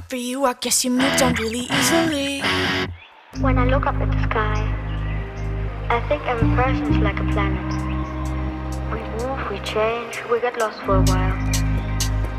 for you, I guess you moved on really easily. When I look up at the sky, I think every person's like a planet. We move, we change, we get lost for a while.